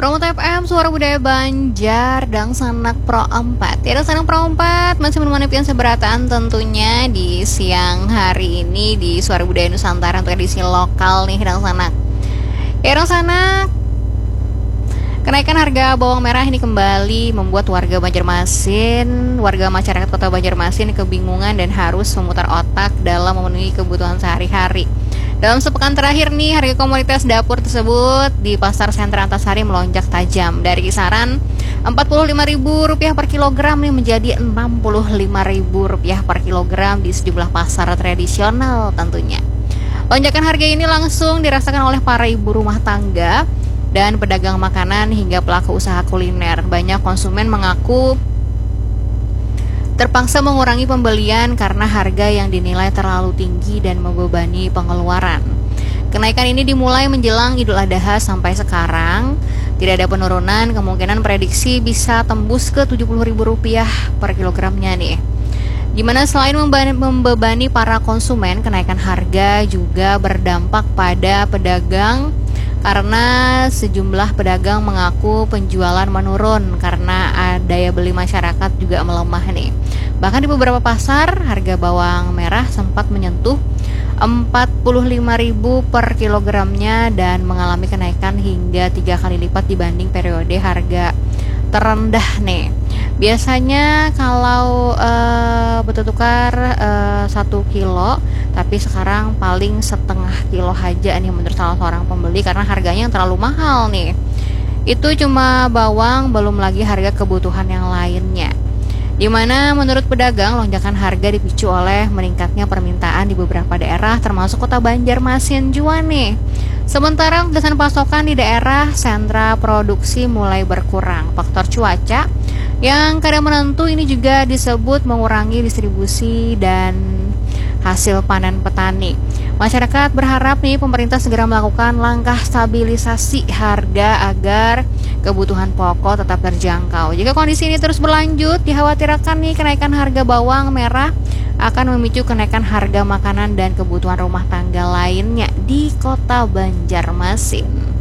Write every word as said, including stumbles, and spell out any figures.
Promoto F M, Suara Budaya Banjar, dan Sanak Pro empat. Ya, Sanak Pro empat masih menemani pian seberataan tentunya di siang hari ini di Suara Budaya Nusantara untuk edisi lokal nih, dan Sanak. Ya, dan Sanak, kenaikan harga bawang merah ini kembali membuat warga Banjarmasin, warga masyarakat kota Banjarmasin kebingungan dan harus memutar otak dalam memenuhi kebutuhan sehari-hari. Dalam sepekan terakhir nih, harga komoditas dapur tersebut di Pasar Sentra Antasari melonjak tajam dari kisaran empat puluh lima ribu rupiah per kilogram nih menjadi enam puluh lima ribu rupiah per kilogram di sejumlah pasar tradisional tentunya. Lonjakan harga ini langsung dirasakan oleh para ibu rumah tangga dan pedagang makanan hingga pelaku usaha kuliner. Banyak konsumen mengaku terpaksa mengurangi pembelian karena harga yang dinilai terlalu tinggi dan membebani pengeluaran. Kenaikan ini dimulai menjelang Idul Adha sampai sekarang tidak ada penurunan, kemungkinan prediksi bisa tembus ke tujuh puluh ribu rupiah per kilogramnya nih. Dimana selain membebani para konsumen, kenaikan harga juga berdampak pada pedagang karena sejumlah pedagang mengaku penjualan menurun karena daya beli masyarakat juga melemah nih. Bahkan di beberapa pasar harga bawang merah sempat menyentuh empat puluh lima ribu per kilogramnya dan mengalami kenaikan hingga tiga kali lipat dibanding periode harga terendah nih. Biasanya kalau uh, bertukar uh, satu kilo, tapi sekarang paling setengah kilo aja nih menurut salah seorang pembeli karena harganya yang terlalu mahal nih. Itu cuma bawang, belum lagi harga kebutuhan yang lainnya. Dimana menurut pedagang lonjakan harga dipicu oleh meningkatnya permintaan di beberapa daerah termasuk kota Banjarmasin juga nih. Sementara ketersediaan pasokan di daerah sentra produksi mulai berkurang. Faktor cuaca yang kadang menentu ini juga disebut mengurangi distribusi dan hasil panen petani. Masyarakat berharap nih pemerintah segera melakukan langkah stabilisasi harga agar kebutuhan pokok tetap terjangkau. Jika kondisi ini terus berlanjut, dikhawatirkan nih kenaikan harga bawang merah akan memicu kenaikan harga makanan dan kebutuhan rumah tangga lainnya di kota Banjarmasin.